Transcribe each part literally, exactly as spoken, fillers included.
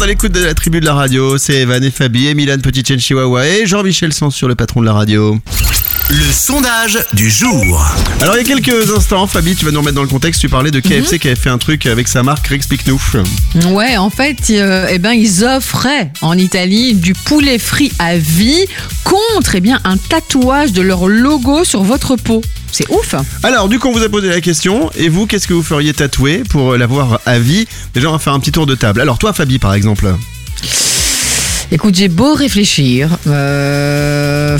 à l'écoute de la tribu de la radio. C'est Evan et Fabi et Milan Petit Chihuahua et Jean-Michel Sansur, le patron de la radio. Le sondage du jour. Alors il y a quelques instants, Fabi, tu vas nous remettre dans le contexte. Tu parlais de K F C mm-hmm. qui avait fait un truc avec sa marque. Explique-nous. Ouais, en fait, euh, eh ben, ils offraient en Italie du poulet frit à vie contre eh bien, un tatouage de leur logo sur votre peau. C'est ouf. Alors du coup on vous a posé la question. Et vous, qu'est-ce que vous feriez tatouer pour l'avoir à vie? Déjà on va faire un petit tour de table. Alors toi Fabi par exemple. Écoute, j'ai beau réfléchir. Euh...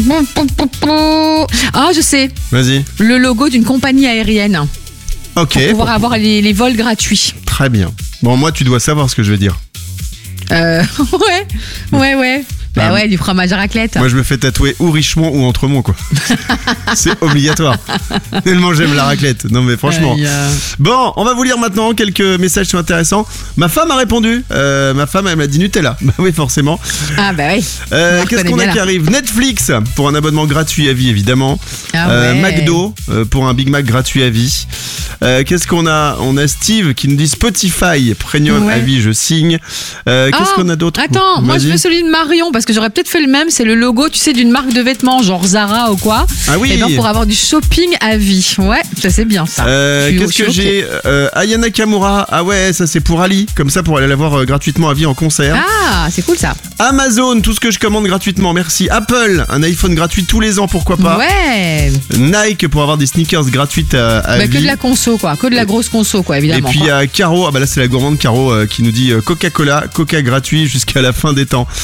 Ah, je sais. Vas-y. Le logo d'une compagnie aérienne. Ok. Pour pouvoir pour... avoir les, les vols gratuits. Très bien. Bon, moi, tu dois savoir ce que je vais dire. Euh... Ouais, ouais, ouais. Bah ouais, du fromage à raclette. Moi, je me fais tatouer ou Richemont ou Entremont, quoi. C'est obligatoire. Tellement j'aime la raclette. Non, mais franchement. Aïe. Bon, on va vous lire maintenant quelques messages qui sont intéressants. Ma femme a répondu. Euh, ma femme, elle m'a dit Nutella. Bah oui, forcément. Ah, bah oui. Euh, qu'est-ce qu'on a qui arrive? Netflix pour un abonnement gratuit à vie, évidemment. Ah ouais. euh, McDo euh, pour un Big Mac gratuit à vie. Euh, qu'est-ce qu'on a? On a Steve qui nous dit Spotify Premium ouais. à vie, je signe. Euh, qu'est-ce ah, qu'on a d'autre? Attends, Vas-y. Moi je veux celui de Marion parce que j'aurais peut-être fait le même. C'est le logo, tu sais, d'une marque de vêtements genre Zara ou quoi. Ah oui. Et ben pour avoir du shopping à vie. Ouais, ça c'est bien ça. Euh, qu'est-ce que j'ai okay. euh, Ayana Kamura. Ah ouais, ça c'est pour Ali. Comme ça pour aller la voir euh, gratuitement à vie en concert. Ah, c'est cool ça. Amazon, tout ce que je commande gratuitement, merci. Apple, un iPhone gratuit tous les ans, pourquoi pas. Ouais. Nike pour avoir des sneakers gratuites à, à bah, vie. Que de la conso quoi, que de la grosse conso quoi évidemment. Et puis il y a Caro, ah bah là c'est la gourmande Caro euh, qui nous dit euh, Coca-Cola, Coca gratuit jusqu'à la fin des temps.